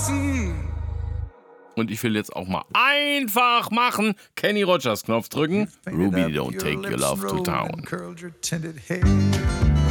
Und ich will jetzt auch mal einfach machen. Kenny Rogers Knopf drücken. Ruby, don't take your love to town.